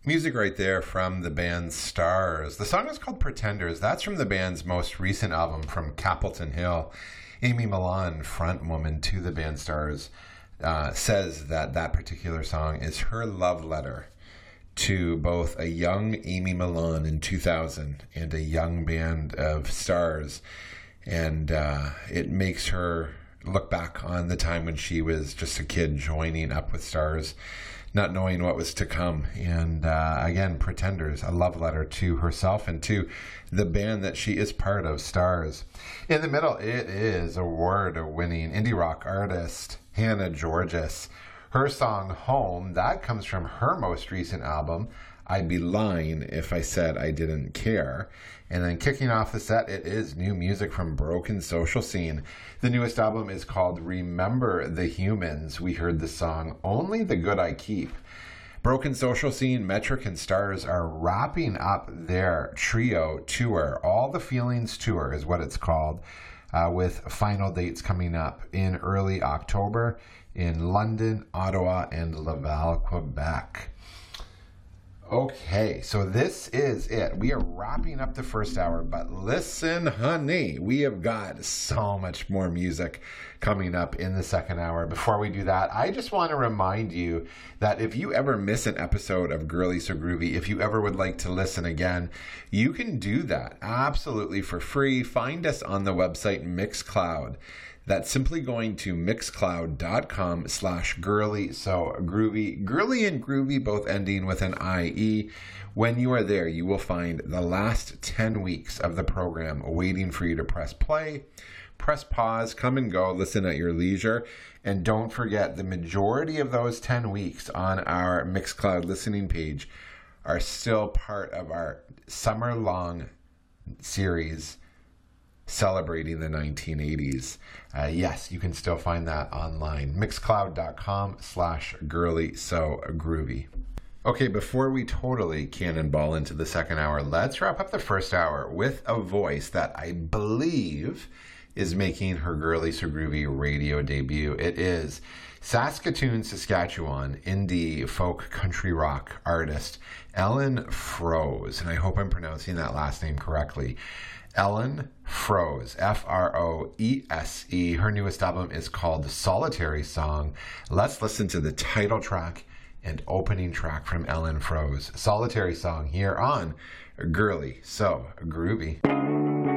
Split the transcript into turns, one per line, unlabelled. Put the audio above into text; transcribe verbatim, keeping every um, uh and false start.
Music right there from the band Stars. The song is called Pretenders. That's from the band's most recent album, From Capitol Hill. Amy Millan, front woman to the band Stars, uh, says that that particular song is her love letter to both a young Amy Millan in two thousand and a young band of Stars. And uh, it makes her look back on the time when she was just a kid joining up with Stars, not knowing what was to come. And uh, again, Pretenders, a love letter to herself and to the band that she is part of, Stars. In the middle, it is award-winning indie rock artist Hannah Georgas. Her song, Home, that comes from her most recent album, I'd Be Lying If I Said I Didn't Care. And then kicking off the set, it is new music from Broken Social Scene. The newest album is called Remember the Humans. We heard the song Only the Good I Keep. Broken Social Scene, Metric, and Stars are wrapping up their trio tour. All the Feelings Tour is what it's called, uh, with final dates coming up in early October in London, Ottawa, and Laval, Quebec. Okay, so this is it. We are wrapping up the first hour, but listen, honey, we have got so much more music coming up in the second hour. Before we do that, I just want to remind you that if you ever miss an episode of Girly So Groovy, if you ever would like to listen again, you can do that absolutely for free. Find us on the website Mixcloud. That's simply going to mixcloud.com slash girly so groovy. Girly and groovy both ending with an I E. When you are there, you will find the last ten weeks of the program waiting for you to press play, press pause, come and go, listen at your leisure. And don't forget, the majority of those ten weeks on our Mixcloud listening page are still part of our summer-long series celebrating the nineteen eighties. Uh, yes, you can still find that online. Mixcloud.com slash girly so groovy. Okay, before we totally cannonball into the second hour, let's wrap up the first hour with a voice that I believe is making her Girly So Groovy radio debut. It is Saskatoon, Saskatchewan, indie folk country rock artist Ellen Froese, and I hope I'm pronouncing that last name correctly. Ellen Froese, F R O E S E. Her newest album is called Solitary Song. Let's listen to the title track and opening track from Ellen Froese, Solitary Song, here on Girly So Groovy.